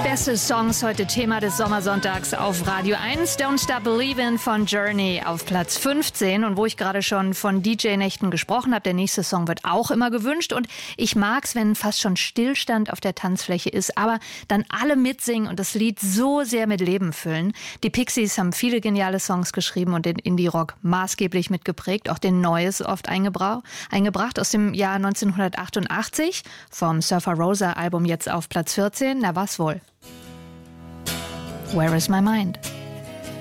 Beste Songs heute Thema des Sommersonntags auf Radio 1. Don't Stop Believin' von Journey auf Platz 15. Und wo ich gerade schon von DJ-Nächten gesprochen habe, der nächste Song wird auch immer gewünscht. Und ich mag's, wenn fast schon Stillstand auf der Tanzfläche ist, aber dann alle mitsingen und das Lied so sehr mit Leben füllen. Die Pixies haben viele geniale Songs geschrieben und den Indie-Rock maßgeblich mitgeprägt. Auch den Neues oft eingebracht aus dem Jahr 1988. Vom Surfer Rosa Album jetzt auf Platz 14. Na was wohl? Where is my mind?